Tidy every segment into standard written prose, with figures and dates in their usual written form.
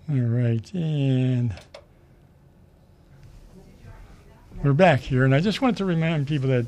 All right, and we're back here, and I just wanted to remind people that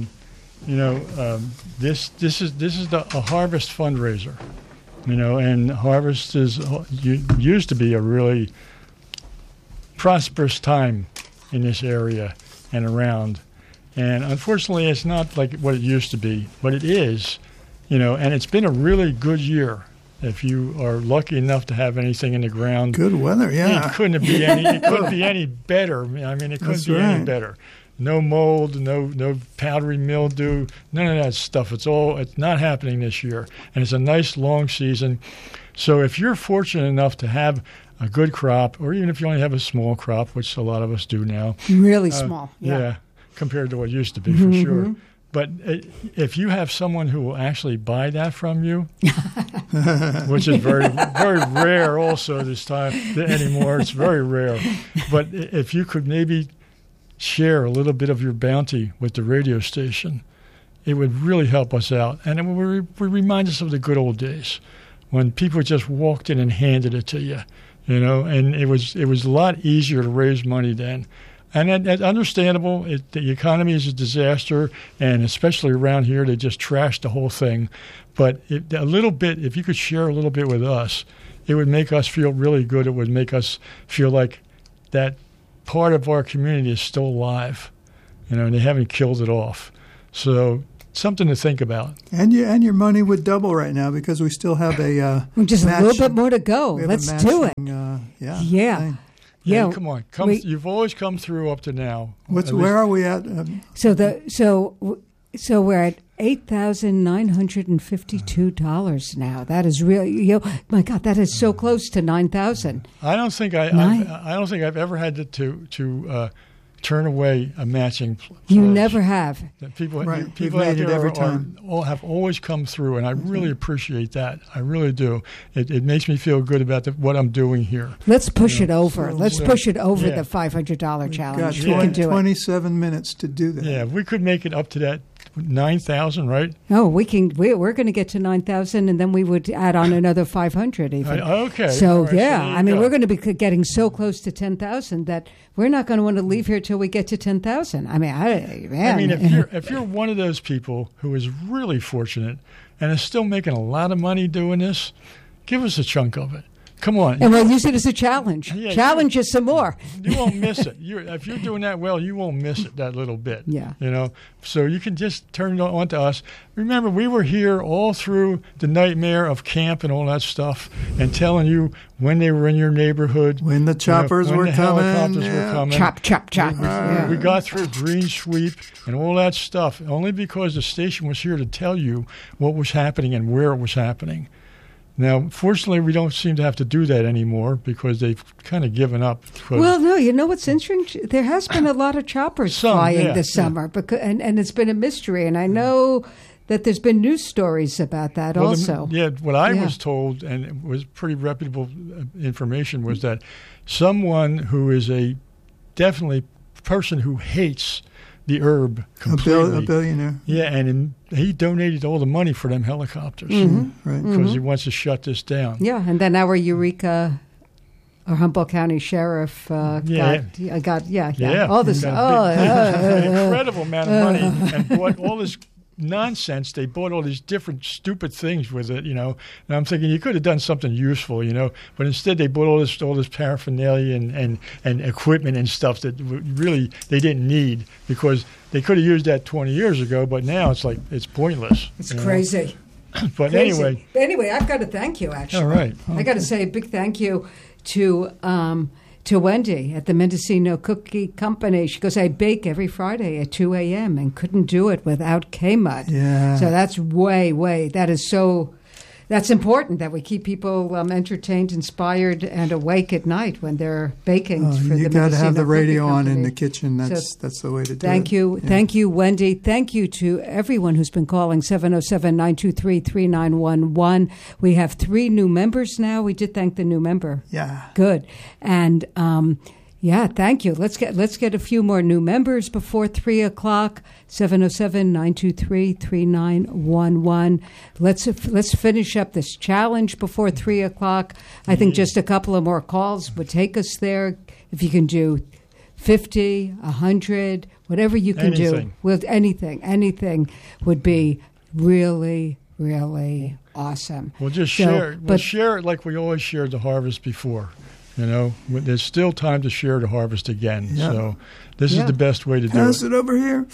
this is a harvest fundraiser, and harvest used to be a really prosperous time in this area and around, and unfortunately, it's not like what it used to be, but it is, and it's been a really good year. If you are lucky enough to have anything in the ground, good weather, yeah. It couldn't be any better. I mean, it couldn't be any better. No mold, no powdery mildew, none of that stuff. It's not happening this year, and it's a nice long season. So if you're fortunate enough to have a good crop, or even if you only have a small crop, which a lot of us do now, really small, yeah, compared to what used to be for sure. But if you have someone who will actually buy that from you, which is very, very rare also this time anymore, it's very rare. But if you could maybe share a little bit of your bounty with the radio station, it would really help us out. And it would remind us of the good old days when people just walked in and handed it to you, and it was a lot easier to raise money then. And that's understandable. The economy is a disaster, and especially around here, they just trashed the whole thing. But a little bit, if you could share a little bit with us, it would make us feel really good. It would make us feel like that part of our community is still alive, and they haven't killed it off. So something to think about. And your money would double right now because we still have just a little bit more to go. Let's do it. Yeah. Thing. Yeah, come on. You've always come through up to now. Where are we at? So we're at $8,952 now. That is really, my God, that is so close to $9,000. I don't think I've ever had to turn away a matching pledge. You never have. People out there every time. have always come through, and I really appreciate that. I really do. It makes me feel good about what I'm doing here. Let's push it over. Let's push it over the $500 challenge. We can do 27 minutes to do that. Yeah, we could make it up to that 9,000, right? Oh, we can. We're going to get to 9,000, and then we would add on another 500 even. Okay. So right, yeah, we're going to be getting so close to 10,000 that we're not going to want to leave here till we get to 10,000. If you're one of those people who is really fortunate and is still making a lot of money doing this, give us a chunk of it. Come on. And we'll use it as a challenge. Yeah, challenge us some more. You won't miss it. If you're doing that well, you won't miss it that little bit. Yeah. So you can just turn it on to us. Remember, we were here all through the nightmare of camp and all that stuff and telling you when they were in your neighborhood. When the choppers were coming. Helicopters were coming. Chop, chop, chop. We got through green sweep and all that stuff only because the station was here to tell you what was happening and where it was happening. Now, fortunately, we don't seem to have to do that anymore because they've kind of given up. Well, no, you know what's interesting? There has been a lot of choppers flying this summer, and it's been a mystery. And I know that there's been news stories about that also. What I was told, and it was pretty reputable information, was that someone who is a definitely person who hates the herb completely. A billionaire. Yeah, and he donated all the money for them helicopters. Right. Because he wants to shut this down. Yeah, and then our Eureka, our Humboldt County Sheriff all this. Incredible amount of money and bought all this nonsense. They bought all these different stupid things with it, And I'm thinking you could have done something useful, But instead they bought all this paraphernalia and equipment and stuff that really they didn't need because they could have used that 20 years ago. But now it's like it's pointless. It's crazy. But crazy. Anyway, I've got to thank you. Actually, all right. I got to say a big thank you to Wendy at the Mendocino Cookie Company. She goes, I bake every Friday at 2 a.m. and couldn't do it without K-Mud. Yeah. So that's that's important that we keep people entertained, inspired, and awake at night when they're baking for the Mendocino Cookie Company. You got to have the radio on in the kitchen. That's the way to do it. Thank you. Yeah. Thank you, Wendy. Thank you to everyone who's been calling 707-923-3911. We have 3 new members now. We did thank the new member. Yeah. Good. And Yeah, thank you. Let's get a few more new members before 3 o'clock. 707-923-3911. Let's finish up this challenge before 3 o'clock. I think just a couple of more calls would take us there. If you can do 50, 100, whatever you can do. With anything would be really, really awesome. We'll just share. We'll share it like we always shared the harvest before. You know, there's still time to share the harvest again. Yeah. So this is the best way to do it. Pass it over here.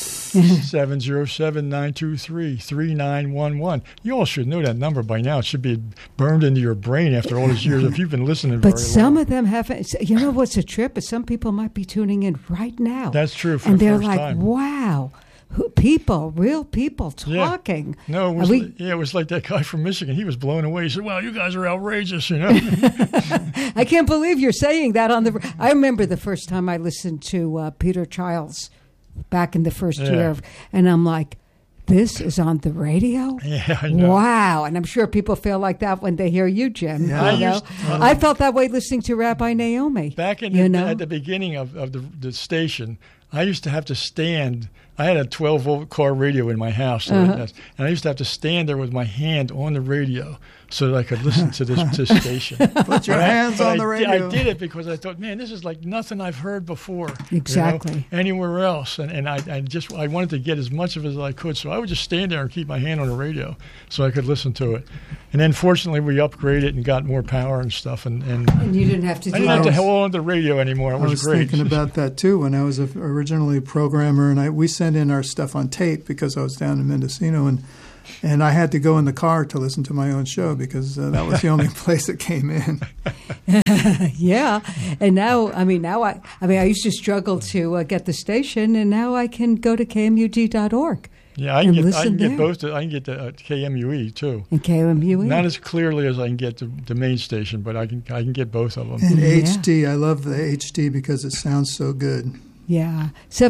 707-923-3911. You all should know that number by now. It should be burned into your brain after all these years if you've been listening very long. But some of them haven't. You know what's a trip? Is some people might be tuning in right now. That's true for the first time. And they're like, wow. Real people talking. Yeah. No, it was like that guy from Michigan. He was blown away. He said, "Wow, you guys are outrageous," you know. I can't believe you're saying that on the. I remember the first time I listened to Peter Childs back in the first year, and I'm like, "This is on the radio." Yeah, I know. Wow, and I'm sure people feel like that when they hear you, Jim. Yeah. I felt that way listening to Rabbi Naomi. Back at the beginning of the station, I used to have to stand. I had a 12-volt car radio in my house, and I used to have to stand there with my hand on the radio so that I could listen to this station. Put your hands on the radio. I did it because I thought, man, this is like nothing I've heard before. Exactly. Anywhere else. And I wanted to get as much of it as I could, so I would just stand there and keep my hand on the radio so I could listen to it. And then fortunately we upgraded and got more power and stuff. And you didn't have to do I didn't have to hold on to the radio anymore. It was great. I was thinking about that too when I was originally a programmer, and we sent in our stuff on tape because I was down in Mendocino, and I had to go in the car to listen to my own show because that was the only place it came in. Yeah, and now I used to struggle to get the station, and now I can go to KMUD.org. Yeah, I can get both. I can get the KMUE too. And KMUE, not as clearly as I can get the main station, but I can get both of them. And HD, I love the HD because it sounds so good. Yeah,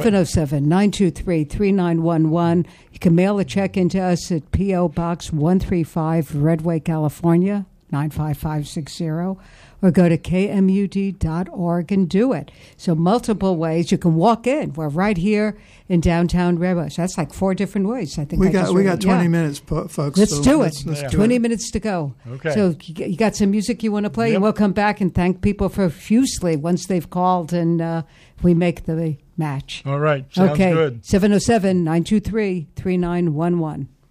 707-923-3911. You can mail a check into us at P.O. Box 135, Redway, California, 95560, or go to kmud.org and do it. So multiple ways. You can walk in. We're right here in downtown Redway. So that's like 4 different ways. I think we got 20 minutes, folks. Let's do it. Let's 20 minutes to go. Okay. So you got some music you want to play? Yep. And we'll come back and thank people profusely once they've called and we make the match. All right. Sounds good. 707-923-3911.